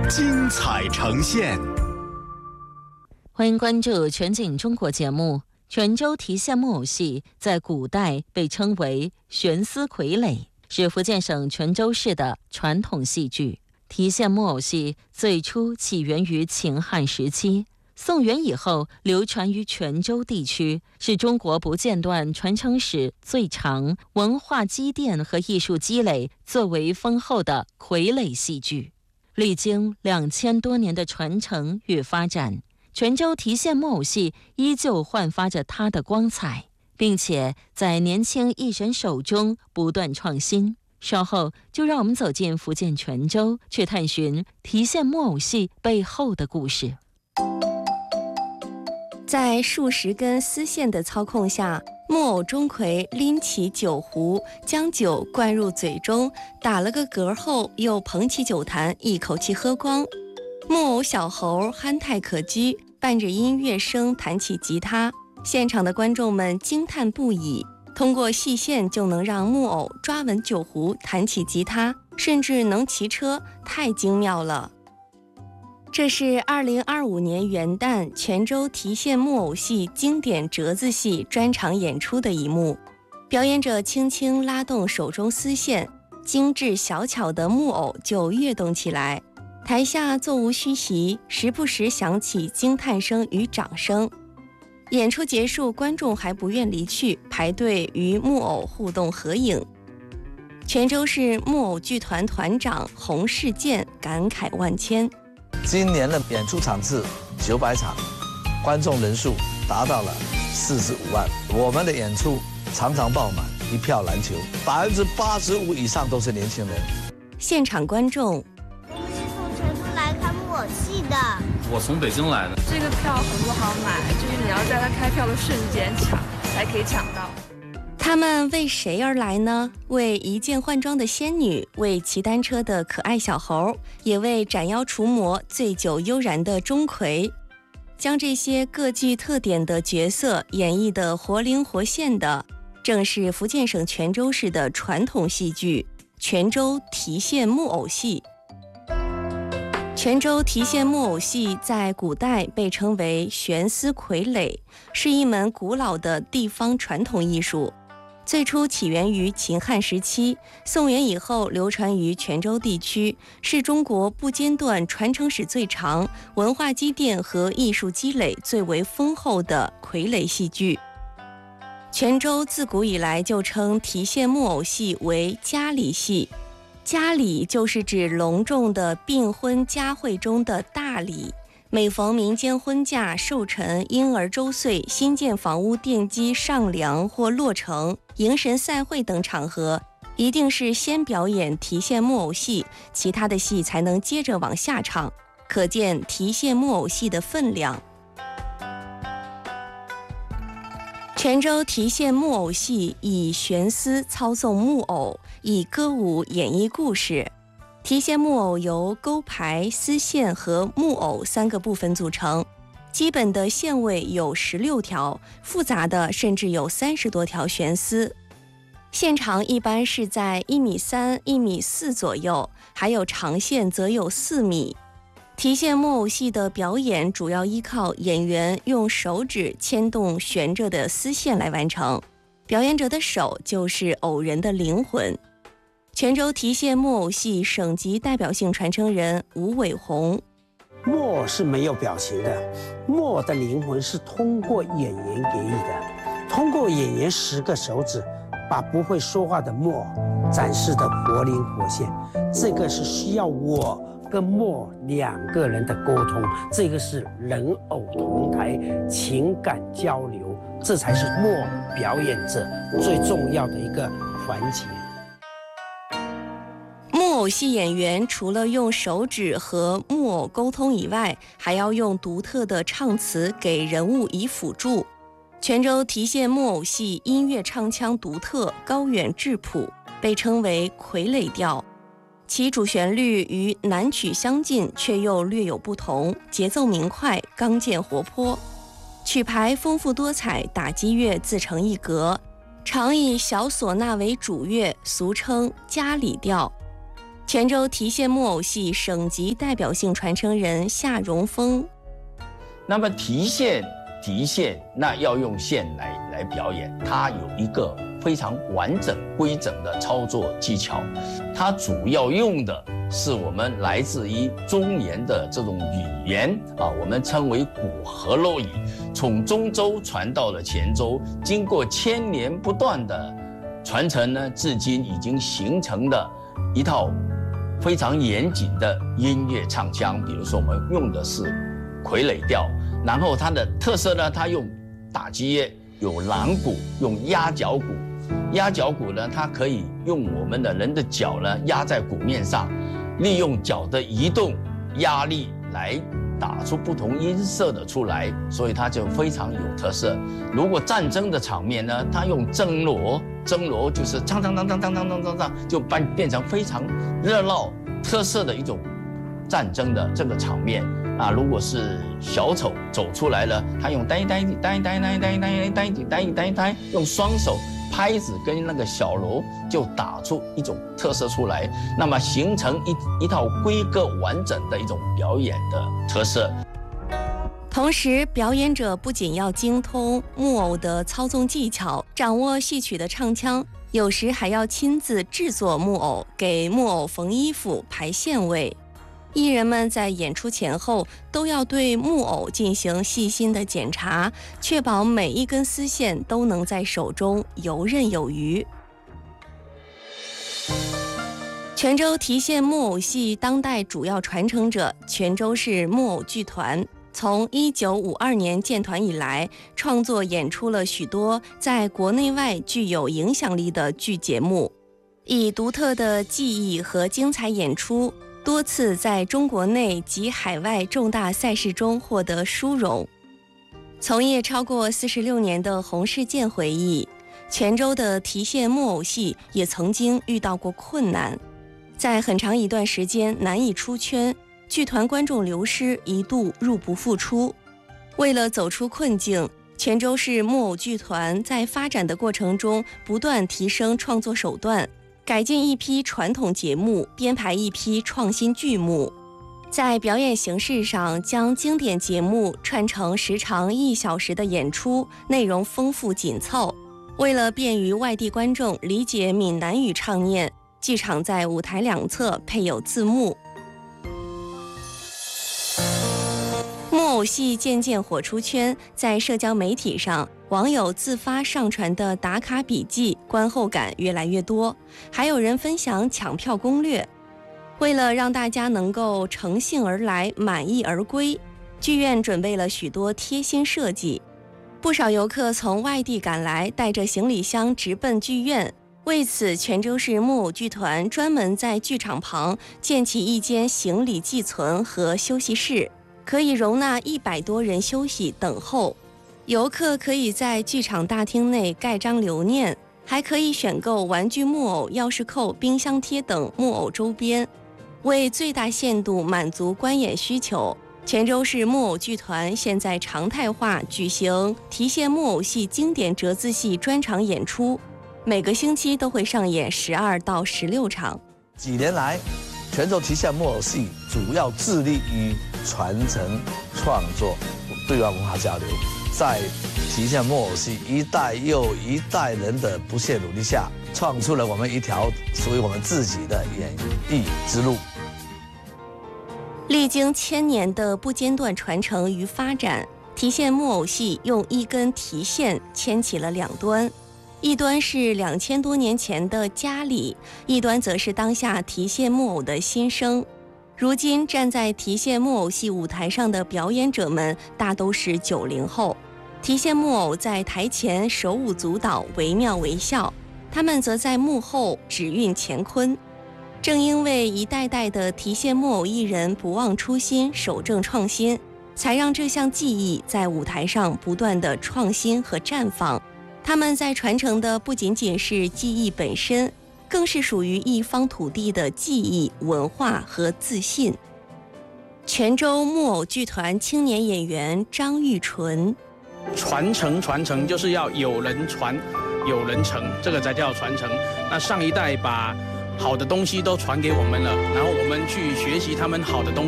精彩呈现。 欢迎关注全景中国节目。泉州提线木偶戏在古代被称为悬丝傀儡，是福建省泉州市的传统戏剧。提线木偶戏最初起源于秦汉时期，宋元以后流传于泉州地区，是中国不间断传承史最长、文化积淀和艺术积累最为丰厚的傀儡戏剧。历经2000多年的传承与发展，泉州提线木偶戏依旧焕发着它的光彩，并且在年轻艺人手中不断创新。稍后就让我们走进福建泉州，去探寻提线木偶戏背后的故事。 在数十根丝线的操控下，木偶钟馗拎起酒壶，将酒灌入嘴中，打了个嗝后又捧起酒坛一口气喝光。木偶小猴憨态可掬，伴着音乐声弹起吉他，现场的观众们惊叹不已。通过细线就能让木偶抓稳酒壶，弹起吉他，甚至能骑车，太精妙了。这是2025年元旦泉州提线木偶戏经典折子戏专场演出的一幕。表演者轻轻拉动手中丝线，精致小巧的木偶就跃动起来。台下座无虚席，时不时响起惊叹声与掌声。演出结束，观众还不愿离去，排队与木偶互动合影。泉州市木偶剧团团长洪世健感慨万千。 今年的演出场次900场，观众人数达到了45万。我们的演出常常爆满，一票难求，85%以上都是年轻人。 现场观众， 我们是从泉州来看木偶戏的。 我从北京来的。 这个票很不好买，就是你要在它开票的瞬间抢，才可以抢到。 他们为谁而来呢？为一键换装的仙女，为骑单车的可爱小猴，也为斩妖除魔、醉酒悠然的钟馗。将这些各具特点的角色演绎得活灵活现的，正是福建省泉州市的传统戏剧——泉州提线木偶戏。泉州提线木偶戏在古代被称为悬丝傀儡，是一门古老的地方传统艺术。最初起源于秦汉时期，宋元以后流传于泉州地区，是中国不间断传承史最长、文化积淀和艺术积累最为丰厚的傀儡戏剧。泉州自古以来就称提线木偶戏为家礼戏，家礼就是指隆重的订婚佳会中的大礼。每逢民间婚嫁、寿辰、婴儿周岁、新建房屋奠基上梁或落成、迎神赛会等场合，一定是先表演提线木偶戏，其他的戏才能接着往下唱，可见提线木偶戏的分量。泉州提线木偶戏以悬丝操纵木偶，以歌舞演绎故事。提线木偶由钩牌、丝线和木偶3个部分组成，基本的线位有16条，复杂的甚至有30多条悬丝。线长一般是在1.3米、1.4米左右，还有长线则有4米。提线木偶戏的表演主要依靠演员用手指牵动悬着的丝线来完成，表演者的手就是偶人的灵魂。泉州提线木偶戏省级代表性传承人吴伟红： 木偶是没有表情的，木偶的灵魂是通过演员给予的，通过演员10个手指把不会说话的木偶展示得活灵活现。这个是需要我跟木偶2个人的沟通，这个是人偶同台情感交流，这才是木偶表演者最重要的一个环节。 木偶戏演员除了用手指和木偶沟通以外，还要用独特的唱词给人物以辅助。泉州提线木偶戏音乐唱腔独特，高远质朴，被称为傀儡调。其主旋律与南曲相近，却又略有不同，节奏明快，刚健活泼。曲牌丰富多彩，打击乐自成一格，常以小唢呐为主乐，俗称家里调。 泉州提线木偶戏省级代表性传承人夏荣峰。 那么提线，那要用线来表演，它有一个非常完整规整的操作技巧，它主要用的是我们来自于中原的这种语言啊，我们称为古河洛语，从中州传到了泉州，经过千年不断的传承呢，至今已经形成的一套非常严谨的音乐唱腔。比如说我们用的是傀儡调，然后它的特色呢，它用打击乐，有狼鼓，用压脚鼓。压脚鼓呢，它可以用我们的人的脚呢压在鼓面上，利用脚的移动压力来打出不同音色的出来，所以它就非常有特色。如果战争的场面呢，它用征锣就是当当当当当当当当当，就变成非常热闹特色的一种战争的这个场面啊。如果是小丑走出来了，他用呆，用双手拍子跟那个小锣就打出一种特色出来，那么形成一套规格完整的一种表演的特色。 同时，表演者不仅要精通木偶的操纵技巧，掌握戏曲的唱腔，有时还要亲自制作木偶，给木偶缝衣服、排线位。艺人们在演出前后都要对木偶进行细心的检查，确保每一根丝线都能在手中游刃有余。泉州提线木偶戏当代主要传承者泉州市木偶剧团，从1952年建团以来，创作演出了许多在国内外具有影响力的剧节目，以独特的技艺和精彩演出，多次在中国内及海外重大赛事中获得殊荣。从业超过46年的洪世健回忆，泉州的提线木偶戏也曾经遇到过困难，在很长一段时间难以出圈，剧团观众流失，一度入不敷出。为了走出困境，泉州市木偶剧团在发展的过程中不断提升创作手段，改进一批传统节目，编排一批创新剧目。在表演形式上，将经典节目串成时长1小时的演出，内容丰富紧凑。为了便于外地观众理解闽南语唱念，剧场在舞台两侧配有字幕。木偶戏渐渐火出圈，在社交媒体上，网友自发上传的打卡笔记观后感越来越多，还有人分享抢票攻略。为了让大家能够乘兴而来，满意而归，剧院准备了许多贴心设计。不少游客从外地赶来，带着行李箱直奔剧院。为此，泉州市木偶剧团专门在剧场旁建起一间行李寄存和休息室，可以容纳100多人休息等候。游客可以在剧场大厅内盖章留念，还可以选购玩具木偶、钥匙扣、冰箱贴等木偶周边。为最大限度满足观演需求，泉州市木偶剧团现在常态化举行提线木偶戏经典折子戏专场演出，每个星期都会上演12到16场。 几年来，泉州提线木偶戏主要致力于传承创作、对外文化交流。在提线木偶戏一代又一代人的不懈努力下，创出了我们一条属于我们自己的演艺之路。 历经1000年的不间断传承与发展，提线木偶戏用一根提线牵起了两端，一端是2000多年前的家里，一端则是当下提线木偶的新生。如今站在提线木偶戏舞台上的表演者们大都是90后，提线木偶在台前手舞足蹈，惟妙惟肖，他们则在幕后指运乾坤。正因为一代代的提线木偶艺人不忘初心，守正创新，才让这项技艺在舞台上不断的创新和绽放。他们在传承的不仅仅是技艺本身，更是属于一方土地的技艺、文化和自信。泉州木偶剧团青年演员张玉纯： 传承就是要有人传，有人承，这个才叫传承。那上一代把好的东西都传给我们了，然后我们去学习他们好的东西。